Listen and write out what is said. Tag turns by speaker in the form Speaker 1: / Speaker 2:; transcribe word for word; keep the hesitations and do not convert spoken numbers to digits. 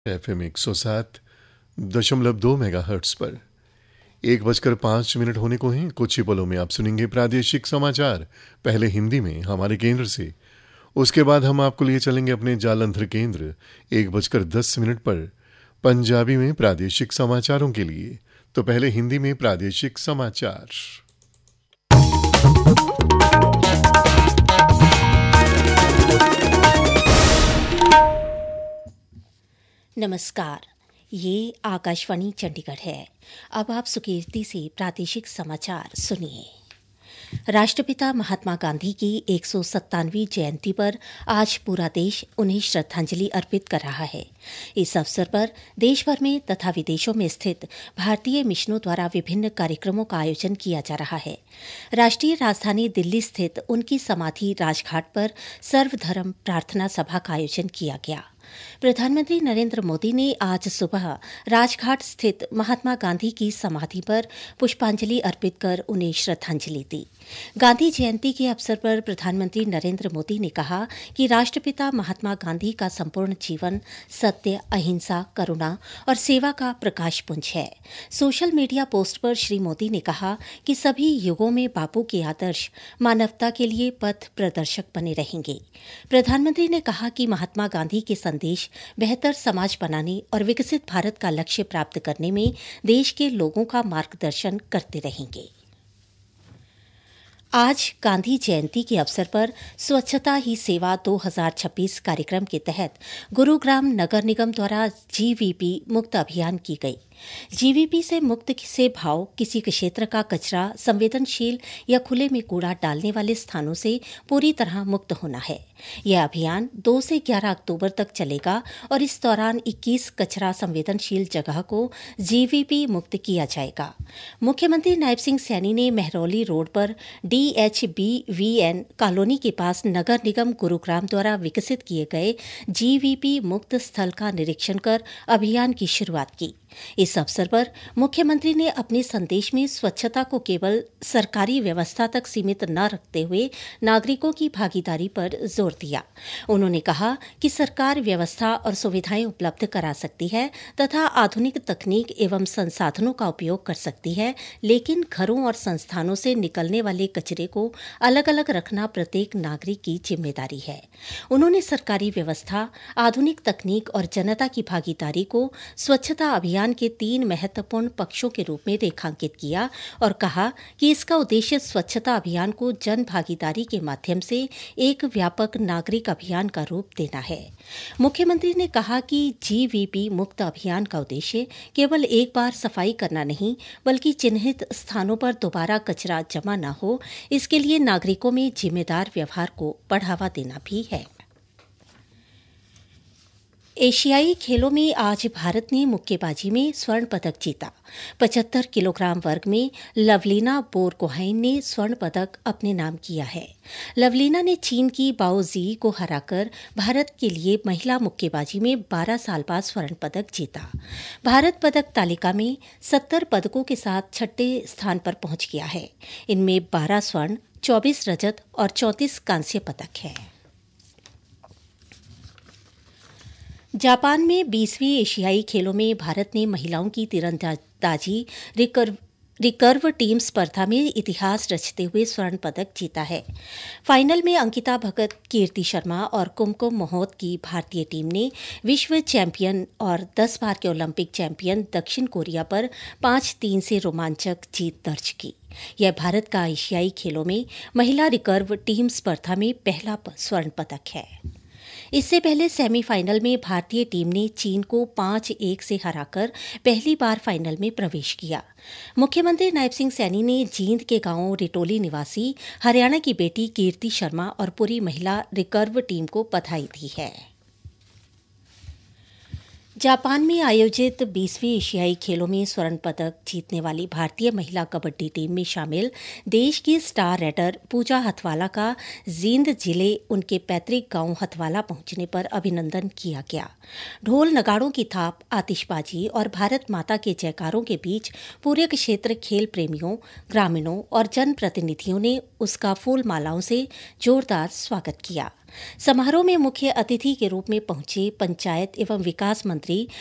Speaker 1: F M एक सौ सात दशमलव दो मेगा हर्ट्स पर एक बजकर पाँच मिनट होने को हैं। कुछ ही पलों में आप सुनेंगे प्रादेशिक समाचार, पहले हिंदी में हमारे केंद्र से। उसके बाद हम आपको लिए चलेंगे अपने जालंधर केंद्र एक बजकर दस मिनट पर पंजाबी में प्रादेशिक समाचारों के लिए। तो पहले हिंदी में प्रादेशिक समाचार।
Speaker 2: नमस्कार, ये आकाशवाणी चंडीगढ़ है। अब आप सुकीर्ति से प्रादेशिक समाचार सुनिए। राष्ट्रपिता महात्मा गांधी की एक सौ सत्तानवीं जयंती पर आज पूरा देश उन्हें श्रद्धांजलि अर्पित कर रहा है। इस अवसर पर देश भर में तथा विदेशों में स्थित भारतीय मिशनों द्वारा विभिन्न कार्यक्रमों का आयोजन किया जा रहा है। राष्ट्रीय राजधानी दिल्ली स्थित उनकी समाधि राजघाट पर सर्वधर्म प्रार्थना सभा का आयोजन किया गया। प्रधानमंत्री नरेंद्र मोदी ने आज सुबह राजघाट स्थित महात्मा गांधी की समाधि पर पुष्पांजलि अर्पित कर उन्हें श्रद्धांजलि दी। गांधी जयंती के अवसर पर प्रधानमंत्री नरेंद्र मोदी ने कहा कि राष्ट्रपिता महात्मा गांधी का संपूर्ण जीवन सत्य, अहिंसा, करुणा और सेवा का प्रकाश पुंज है। सोशल मीडिया पोस्ट पर श्री मोदी ने कहा कि सभी युगों में बापू के आदर्श मानवता के लिए पथ प्रदर्शक बने रहेंगे। प्रधानमंत्री ने कहा कि महात्मा गांधी के संदेश बेहतर समाज बनाने और विकसित भारत का लक्ष्य प्राप्त करने में देश के लोगों का मार्गदर्शन करते रहेंगे। आज गांधी जयंती के अवसर पर स्वच्छता ही सेवा दो हज़ार छब्बीस कार्यक्रम के तहत गुरुग्राम नगर निगम द्वारा जीवीपी मुक्त अभियान की गई। जीवीपी से मुक्त से भाव किसी क्षेत्र का कचरा, संवेदनशील या खुले में कूड़ा डालने वाले स्थानों से पूरी तरह मुक्त होना है। यह अभियान दो से ग्यारह अक्टूबर तक चलेगा और इस दौरान इक्कीस कचरा संवेदनशील जगह को जीवीपी मुक्त किया जाएगा। मुख्यमंत्री नायब सिंह सैनी ने महरौली रोड पर डीएचबीवीएन कॉलोनी के पास नगर निगम गुरुग्राम द्वारा विकसित किए गए जीवीपी मुक्त स्थल का निरीक्षण कर अभियान की शुरुआत की। इस अवसर पर मुख्यमंत्री ने अपने संदेश में स्वच्छता को केवल सरकारी व्यवस्था तक सीमित न रखते हुए नागरिकों की भागीदारी पर जोर दिया। उन्होंने कहा कि सरकार व्यवस्था और सुविधाएं उपलब्ध करा सकती है तथा आधुनिक तकनीक एवं संसाधनों का उपयोग कर सकती है, लेकिन घरों और संस्थानों से निकलने वाले कचरे को अलग अलग रखना प्रत्येक नागरिक की जिम्मेदारी है। उन्होंने सरकारी व्यवस्था, आधुनिक तकनीक और जनता की भागीदारी को स्वच्छता अभियान के तीन महत्वपूर्ण पक्षों के रूप में रेखांकित किया और कहा कि इसका उद्देश्य स्वच्छता अभियान को जन भागीदारी के माध्यम से एक व्यापक नागरिक अभियान का रूप देना है। मुख्यमंत्री ने कहा कि जीवीपी मुक्त अभियान का उद्देश्य केवल एक बार सफाई करना नहीं, बल्कि चिन्हित स्थानों पर दोबारा कचरा जमा न हो, इसके लिए नागरिकों में जिम्मेदार व्यवहार को बढ़ावा देना भी है। एशियाई खेलों में आज भारत ने मुक्केबाजी में स्वर्ण पदक जीता। पचहत्तर किलोग्राम वर्ग में लवलीना बोरगोहाइन ने स्वर्ण पदक अपने नाम किया है। लवलीना ने चीन की बाओ जी को हराकर भारत के लिए महिला मुक्केबाजी में बारह साल बाद स्वर्ण पदक जीता। भारत पदक तालिका में सत्तर पदकों के साथ छठे स्थान पर पहुंच गया है। इनमें बारह स्वर्ण, चौबीस रजत और चौंतीस कांस्य पदक हैं। जापान में बीसवीं एशियाई खेलों में भारत ने महिलाओं की तीरंदाजी रिकर्व रिकर्व टीम स्पर्धा में इतिहास रचते हुए स्वर्ण पदक जीता है। फाइनल में अंकिता भगत, कीर्ति शर्मा और कुमकुम मोहोत की भारतीय टीम ने विश्व चैंपियन और दस बार के ओलंपिक चैंपियन दक्षिण कोरिया पर पाँच तीन से रोमांचक जीत दर्ज की। यह भारत का एशियाई खेलों में महिला रिकर्व टीम स्पर्धा में पहला स्वर्ण पदक है। इससे पहले सेमीफाइनल में भारतीय टीम ने चीन को पाँच एक से हराकर पहली बार फाइनल में प्रवेश किया। मुख्यमंत्री नायब सिंह सैनी ने जींद के गांव रिटोली निवासी हरियाणा की बेटी कीर्ति शर्मा और पूरी महिला रिकर्व टीम को बधाई दी है। जापान में आयोजित बीसवीं एशियाई खेलों में स्वर्ण पदक जीतने वाली भारतीय महिला कबड्डी टीम में शामिल देश की स्टार रेडर पूजा हथवाला का जींद जिले उनके पैतृक गांव हथवाला पहुंचने पर अभिनंदन किया गया। ढोल नगाड़ों की थाप, आतिशबाजी और भारत माता के जयकारों के बीच पूरे क्षेत्र खेल प्रेमियों, ग्रामीणों और जनप्रतिनिधियों ने उसका फूल मालाओं से जोरदार स्वागत किया। समारोह में मुख्य अतिथि के रूप में पहुंचे पंचायत एवं विकास मंत्री